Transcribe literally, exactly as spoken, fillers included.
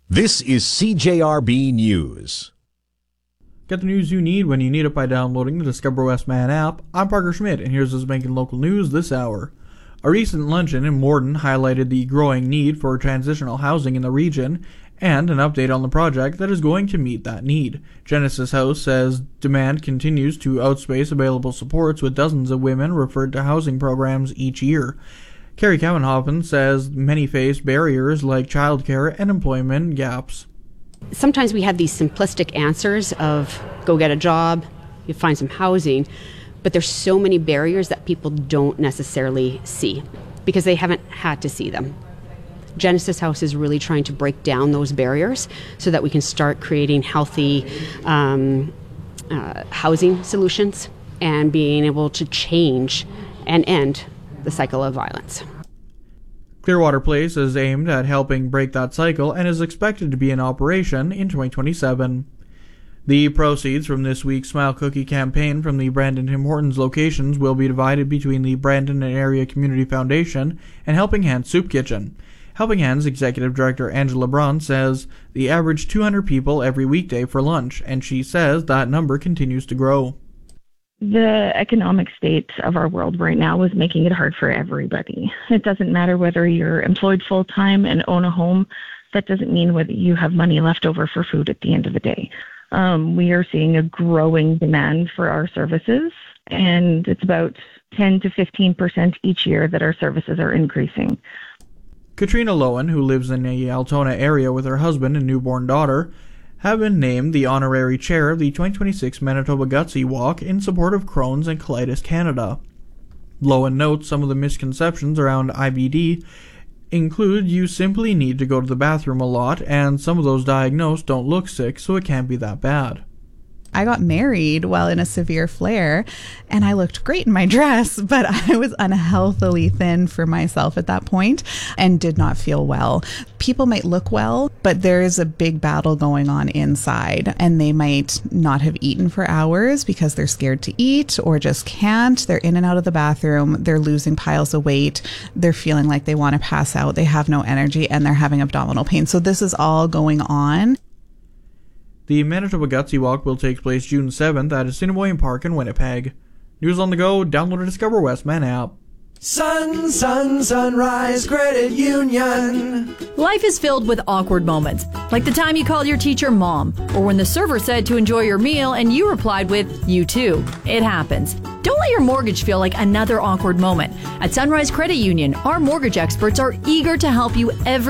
This is C J R B News. Get the news you need when you need it by downloading the Discover West Man app. I'm Parker Schmidt, and here's what's making local news this hour. A recent luncheon in Morden highlighted the growing need for transitional housing in the region, and an update on the project that is going to meet that need. Genesis House says demand continues to outspace available supports, with dozens of women referred to housing programs each year. Carrie Cowenhoffen says many face barriers like childcare and employment gaps. Sometimes we have these simplistic answers of go get a job, you find some housing, but there's so many barriers that people don't necessarily see because they haven't had to see them. Genesis House is really trying to break down those barriers so that we can start creating healthy um, uh, housing solutions and being able to change and end the cycle of violence. Clearwater Place is aimed at helping break that cycle and is expected to be in operation in twenty twenty-seven. The proceeds from this week's Smile Cookie campaign from the Brandon Tim Hortons locations will be divided between the Brandon and Area Community Foundation and Helping Hands Soup Kitchen. Helping Hands Executive Director Angela Braun says they average two hundred people every weekday for lunch, and she says that number continues to grow. The economic state of our world right now is making it hard for everybody. It doesn't matter whether you're employed full-time and own a home. That doesn't mean whether you have money left over for food at the end of the day. Um, we are seeing a growing demand for our services, and it's about ten to fifteen percent each year that our services are increasing. Katrina Lowen, who lives in the Altona area with her husband and newborn daughter, have been named the honorary chair of the twenty twenty-six Manitoba Gutsy Walk in support of Crohn's and Colitis Canada. Lowen notes some of the misconceptions around I B D include you simply need to go to the bathroom a lot, and some of those diagnosed don't look sick, so it can't be that bad. I got married while in a severe flare, and I looked great in my dress, but I was unhealthily thin for myself at that point and did not feel well. People might look well, but there is a big battle going on inside, and they might not have eaten for hours because they're scared to eat or just can't. They're in and out of the bathroom. They're losing piles of weight. They're feeling like they want to pass out. They have no energy, and they're having abdominal pain. So this is all going on. The Manitoba Gutsy Walk will take place June seventh at Assiniboine Park in Winnipeg. News on the go, download the Discover West Man app. Sun, sun, sunrise, credit union. Life is filled with awkward moments, like the time you called your teacher mom, or when the server said to enjoy your meal and you replied with, you too. It happens. Don't let your mortgage feel like another awkward moment. At Sunrise Credit Union, our mortgage experts are eager to help you every